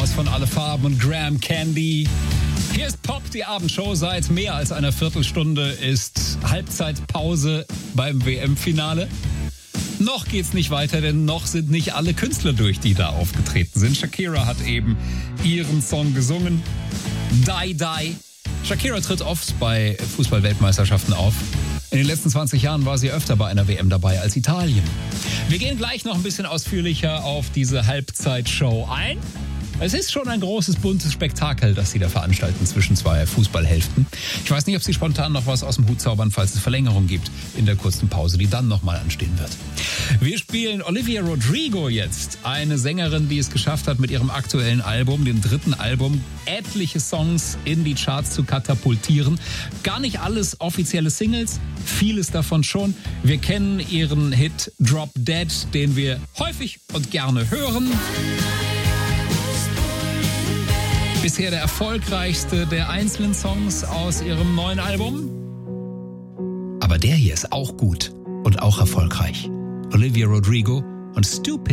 Stars von Alle Farben und Graham Candy. Hier ist Pop, die Abendshow. Seit mehr als einer Viertelstunde ist Halbzeitpause beim WM-Finale. Noch geht's nicht weiter, denn noch sind nicht alle Künstler durch, die da aufgetreten sind. Shakira hat eben ihren Song gesungen. Die, Die. Shakira tritt oft bei Fußball-Weltmeisterschaften auf. In den letzten 20 Jahren war sie öfter bei einer WM dabei als Italien. Wir gehen gleich noch ein bisschen ausführlicher auf diese Halbzeitshow ein. Es ist schon ein großes, buntes Spektakel, das sie da veranstalten zwischen zwei Fußballhälften. Ich weiß nicht, ob sie spontan noch was aus dem Hut zaubern, falls es Verlängerung gibt in der kurzen Pause, die dann nochmal anstehen wird. Wir spielen Olivia Rodrigo jetzt, eine Sängerin, die es geschafft hat, mit ihrem aktuellen Album, dem dritten Album, etliche Songs in die Charts zu katapultieren. Gar nicht alles offizielle Singles, vieles davon schon. Wir kennen ihren Hit Drop Dead, den wir häufig und gerne hören. Bisher der erfolgreichste der einzelnen Songs aus ihrem neuen Album. Aber der hier ist auch gut und auch erfolgreich. Olivia Rodrigo und Stupid.